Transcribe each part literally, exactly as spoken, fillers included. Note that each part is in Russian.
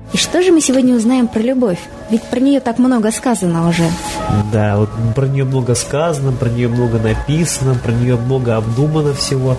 И что же мы сегодня узнаем про любовь? Ведь про нее так много сказано уже. Да, вот про нее много сказано, про нее много написано, про нее много обдумано всего.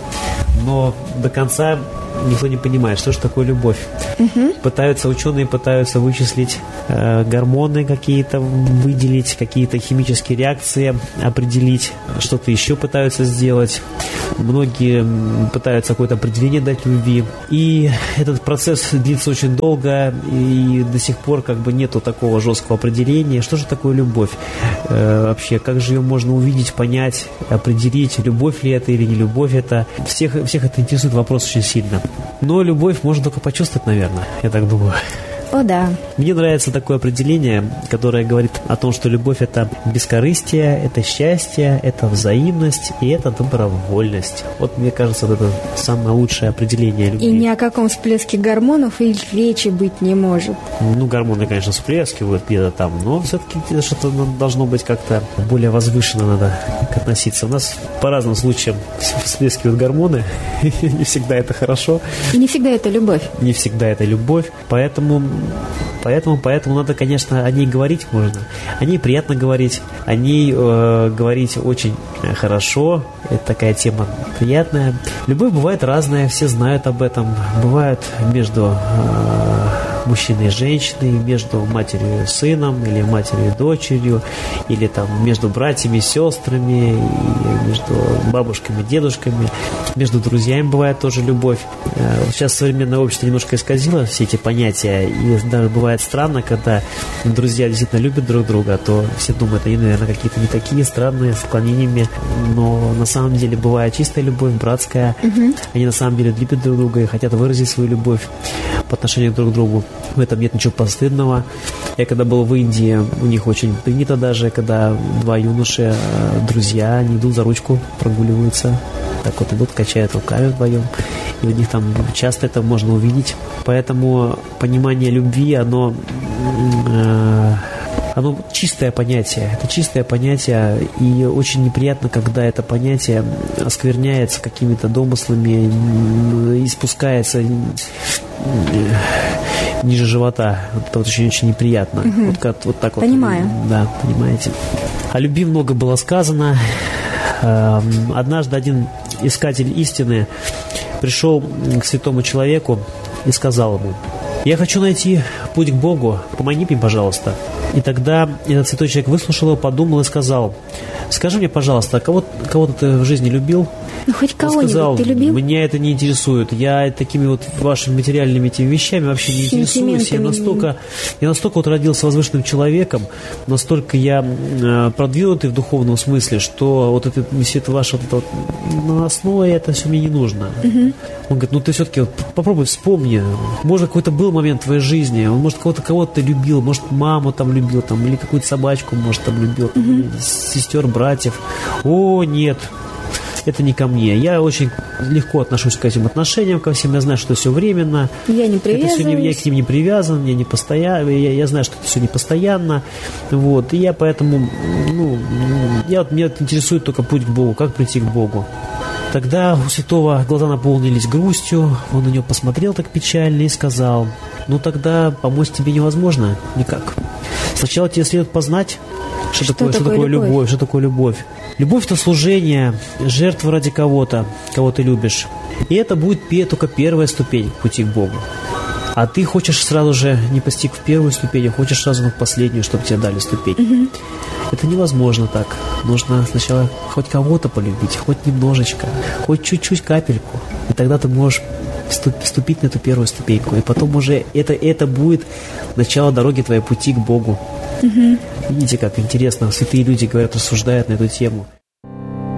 Но до конца никто не понимает, что же такое любовь. Угу. Пытаются, ученые пытаются вычислить э, гормоны какие-то, выделить, какие-то химические реакции определить, что-то еще пытаются сделать. Многие пытаются какое-то определение дать любви. И этот процесс длится очень долго, и до сих пор как бы нету такого жесткого определения. Что же такое любовь? Э, вообще, как же ее можно увидеть, понять, определить, любовь ли это или не любовь это? Всех, всех это интересует вопрос очень сильно. Но любовь можно только почувствовать, наверное, я так думаю. О, да. Мне нравится такое определение, которое говорит о том, что любовь – это бескорыстие, это счастье, это взаимность и это добровольность. Вот, мне кажется, вот это самое лучшее определение любви. И ни о каком всплеске гормонов и речи быть не может. Ну, гормоны, конечно, всплескивают где-то там, но все-таки что-то должно быть как-то более возвышенно надо относиться. У нас по разным случаям всплескивают гормоны, не всегда это хорошо. И не всегда это любовь. Не всегда это любовь, поэтому... Поэтому, поэтому надо, конечно, о ней говорить можно. О ней приятно говорить. О ней э, говорить очень хорошо. Это такая тема приятная. Любовь бывает разная, все знают об этом. Бывает между э, мужчиной и женщиной, между матерью и сыном, или матерью и дочерью, или там между братьями и сестрами, и между бабушками и дедушками. Между друзьями бывает тоже любовь. Э, сейчас современное общество немножко исказило все эти понятия, и даже бывает странно, когда друзья действительно любят друг друга, то все думают, они, наверное, какие-то не такие странные, с отклонениями, но на самом деле бывает чистая любовь, братская. Угу. Они на самом деле любят друг друга и хотят выразить свою любовь по отношению друг к другу. В этом нет ничего постыдного. Я когда был в Индии, у них очень принято даже, когда два юноши, друзья, они идут за ручку, прогуливаются, так вот идут, качают руками вдвоем. И у них там часто это можно увидеть. Поэтому понимание любви, оно, э, оно чистое понятие. Это чистое понятие, и очень неприятно, когда это понятие оскверняется какими-то домыслами и спускается ниже живота. Это вот очень-очень неприятно. Угу. Вот, как, вот так Понимаю. Вот. Да, понимаете. О любви много было сказано. Однажды один искатель истины пришел к святому человеку и сказал ему: «Я хочу найти путь к Богу, помоги мне, пожалуйста». И тогда этот святой человек выслушал его, подумал и сказал: «Скажи мне, пожалуйста, а кого, кого-то ты в жизни любил?» Ну, хоть кого-нибудь сказал: ты любил? «Меня это не интересует. Я такими вот вашими материальными этими вещами вообще не интересуюсь. Я настолько, я настолько вот родился возвышенным человеком, настолько я э, продвинутый в духовном смысле, что вот это, все это ваше вот это вот, наносное, это все мне не нужно». Угу. Он говорит: «Ну ты все-таки вот попробуй вспомни. Может, какой-то был момент в твоей жизни. Он, может, кого-то кого-то ты любил, может, маму там любил, там, или какую-то собачку, может, там любил, там, угу. сестер, братьев». О, нет. Это не ко мне. Я очень легко отношусь к этим отношениям, ко всем. Я знаю, что все временно. Я не привязываюсь. Не, я к ним не привязан, я не постоянно. Я, я знаю, что это все не постоянно. Вот. И я поэтому, ну, я, вот, меня интересует только путь к Богу, как прийти к Богу. Тогда у святого глаза наполнились грустью. Он на него посмотрел так печально и сказал: «Ну тогда помочь тебе невозможно никак. Сначала тебе следует познать, что, что, такое, такое, что такое любовь? любовь, что такое любовь. Любовь – это служение, жертва ради кого-то, кого ты любишь. И это будет только первая ступень пути к Богу. А ты хочешь сразу же не постиг в первую ступень, а хочешь сразу в последнюю, чтобы тебе дали ступень. Mm-hmm. Это невозможно так. Нужно сначала хоть кого-то полюбить, хоть немножечко, хоть чуть-чуть, капельку. И тогда ты можешь вступить на эту первую ступеньку. И потом уже это, это будет начало дороги твоей пути к Богу». Mm-hmm. Видите, как интересно, святые люди говорят, рассуждают на эту тему.